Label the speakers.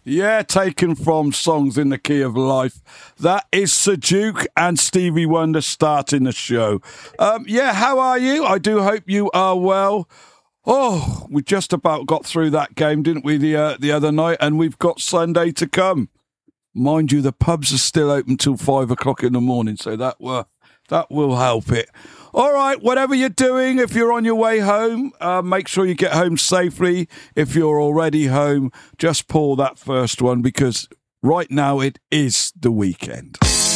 Speaker 1: Yeah, taken from Songs in the Key of Life. That is Sir Duke and Stevie Wonder starting the show. How are you? I do hope you are well. Oh, we just about got through that game, didn't we, the other night? And we've got Sunday to come. Mind you, the pubs are still open till 5 o'clock in the morning, so that will help it. All right, whatever you're doing, if you're on your way home, make sure you get home safely. If you're already home, just pull that first one because right now it is the weekend.